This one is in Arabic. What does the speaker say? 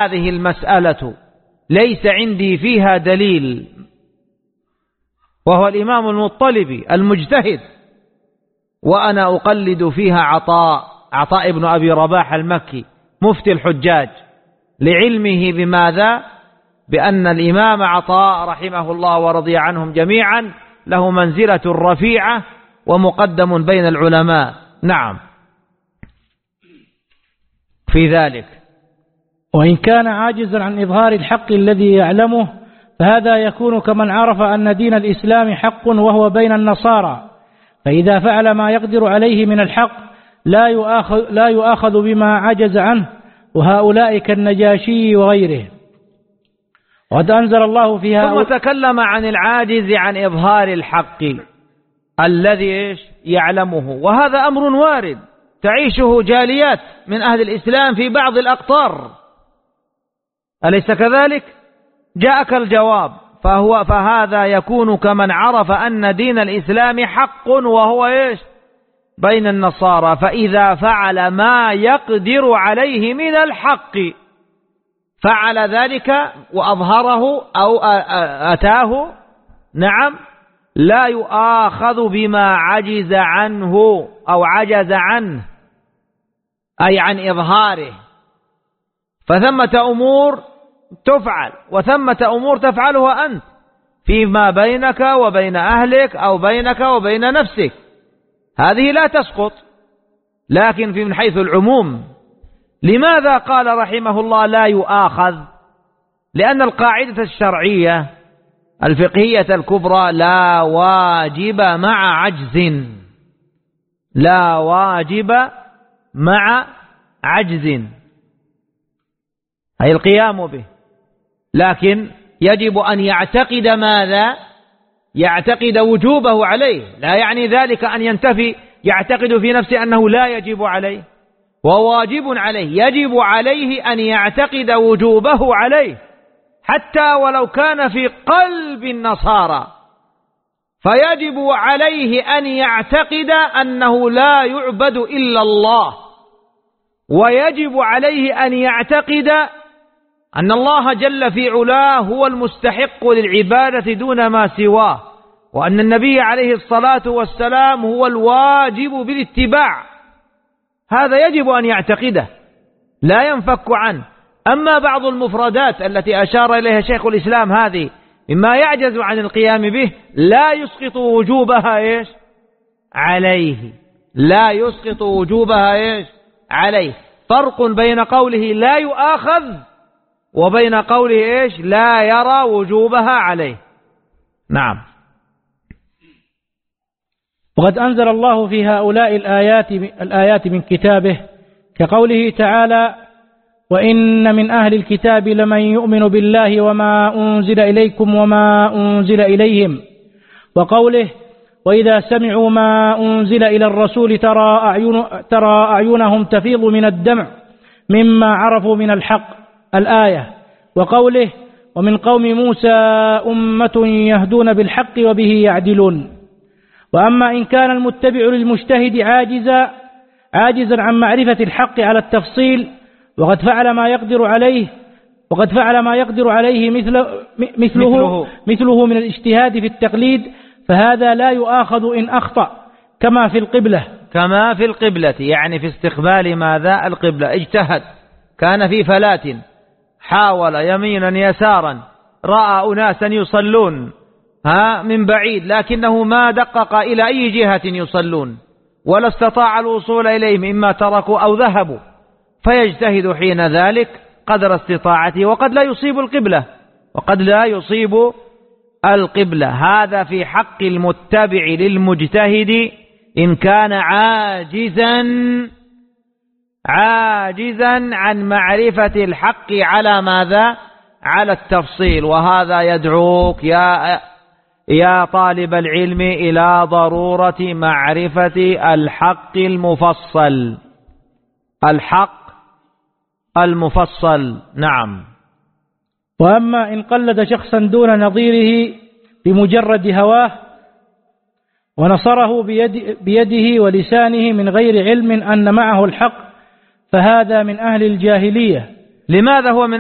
هذه المسألة ليس عندي فيها دليل، وهو الإمام المطلبي المجتهد، وأنا أقلد فيها عطاء ابن أبي رباح المكي مفتي الحجاج، لعلمه بماذا؟ بأن الإمام عطاء رحمه الله ورضي عنهم جميعا له منزلة رفيعة ومقدم بين العلماء. نعم في ذلك. وإن كان عاجزا عن إظهار الحق الذي يعلمه فهذا يكون كمن عرف أن دين الإسلام حق وهو بين النصارى، فإذا فعل ما يقدر عليه من الحق لا يؤاخذ بما عجز عنه، وهؤلاء كالنجاشي وغيره. وقد أنزل الله فيها ثم تكلم عن العاجز عن إظهار الحق الذي يعلمه، وهذا أمر وارد تعيشه جاليات من أهل الإسلام في بعض الأقطار، أليس كذلك؟ جاءك الجواب، فهذا يكون كمن عرف أن دين الإسلام حق وهو بين النصارى، فإذا فعل ما يقدر عليه من الحق فعل ذلك وأظهره أو أتاه، نعم، لا يؤاخذ بما عجز عنه أو عجز عنه، أي عن إظهاره. فثمة أمور تفعل وثمة أمور تفعلها أنت فيما بينك وبين أهلك أو بينك وبين نفسك، هذه لا تسقط، لكن من حيث العموم. لماذا قال رحمه الله لا يؤاخذ؟ لأن القاعدة الشرعية الفقهية الكبرى لا واجب مع عجز، لا واجب مع عجز، أي القيام به، لكن يجب أن يعتقد ماذا؟ يعتقد وجوبه عليه، لا يعني ذلك أن ينتفي يعتقد في نفسه أنه لا يجب عليه، وواجب عليه، يجب عليه أن يعتقد وجوبه عليه حتى ولو كان في قلب النصارى، فيجب عليه أن يعتقد أنه لا يعبد إلا الله، ويجب عليه أن يعتقد أن الله جل في علاه هو المستحق للعبادة دون ما سواه، وأن النبي عليه الصلاة والسلام هو الواجب بالاتباع، هذا يجب أن يعتقده لا ينفك عنه. أما بعض المفردات التي أشار إليها شيخ الإسلام هذه مما يعجز عن القيام به لا يسقط وجوبها عليه، لا يسقط وجوبها عليه. فرق بين قوله لا يؤاخذ وبين قوله لا يرى وجوبها عليه. نعم. وقد أنزل الله في هؤلاء الآيات من كتابه، كقوله تعالى: وإن من أهل الكتاب لمن يؤمن بالله وما أنزل إليكم وما أنزل إليهم، وقوله: وإذا سمعوا ما أنزل إلى الرسول ترى أعينهم تفيض من الدمع مما عرفوا من الحق، الآية. وقوله: ومن قوم موسى أمة يهدون بالحق وبه يعدلون. وأما إن كان المتبع للمجتهد عاجزا عن معرفة الحق على التفصيل وقد فعل ما يقدر عليه مثله من الاجتهاد في التقليد، فهذا لا يؤاخذ إن أخطأ، كما في القبلة، يعني في استقبال ماذا؟ القبلة. اجتهد، كان في فلاة، حاول يمينا يسارا، رأى أناسا يصلون من بعيد، لكنه ما دقق إلى أي جهة يصلون ولا استطاع الوصول إليهم، إما تركوا أو ذهبوا، فيجتهد حين ذلك قدر استطاعته، وقد لا يصيب القبلة. هذا في حق المتبع للمجتهد إن كان عاجزا عن معرفة الحق على ماذا؟ على التفصيل. وهذا يدعوك يا طالب العلم إلى ضرورة معرفة الحق المفصل. نعم. وأما إن قلد شخصا دون نظيره بمجرد هواه ونصره بيده ولسانه من غير علم أن معه الحق، فهذا من أهل الجاهلية. لماذا هو من